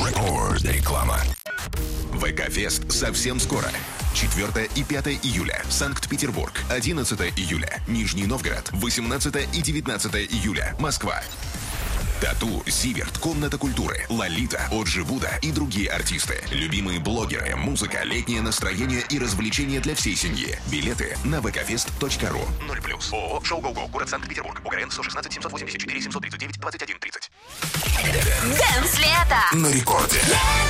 Реклама. ВК-фест совсем скоро. 4 и 5 июля. Санкт-Петербург. 11 июля. Нижний Новгород. 18 и 19 июля. Москва. Тату, Зиверт, Комната культуры, Лолита, Оджи Буда и другие артисты. Любимые блогеры, музыка, летнее настроение и развлечения для всей семьи. Билеты на vkfest.ru. 0+. ООО «Шоу Гоу-Гоу», город Санкт-Петербург. УГРН 116 784 739 2130. Дэнс лето На рекорде.